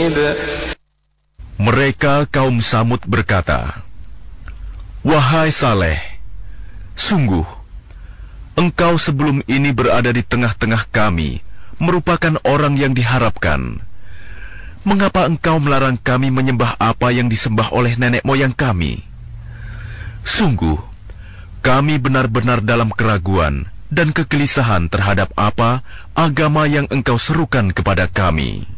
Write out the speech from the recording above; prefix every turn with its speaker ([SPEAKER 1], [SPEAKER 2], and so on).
[SPEAKER 1] شهيد.
[SPEAKER 2] Mereka kaum Samud berkata, "Wahai Saleh, sungguh, engkau sebelum ini berada di tengah-tengah kami, merupakan orang yang diharapkan. Mengapa engkau melarang kami menyembah apa yang disembah oleh nenek moyang kami? Sungguh, kami benar-benar dalam keraguan dan kegelisahan terhadap apa agama yang engkau serukan kepada kami."